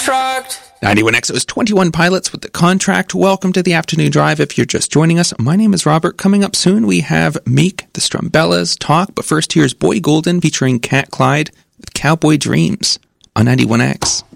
contract. 91X, it was 21 Pilots with the contract. Welcome to the afternoon drive. If you're just joining us, my name is Robert. Coming up soon, we have Meek, the Strumbellas, talk. But first, here's Boy Golden featuring Cat Clyde with Cowboy Dreams on 91X.